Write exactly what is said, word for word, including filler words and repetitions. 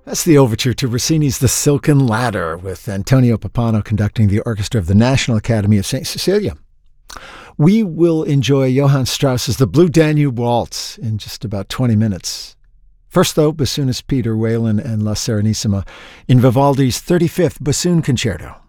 That's the overture to Rossini's The Silken Ladder, with Antonio Pappano conducting the orchestra of the National Academy of Saint Cecilia. We will enjoy Johann Strauss's The Blue Danube Waltz in just about twenty minutes. First, though, bassoonist Peter Whalen and La Serenissima in Vivaldi's thirty-fifth Bassoon Concerto.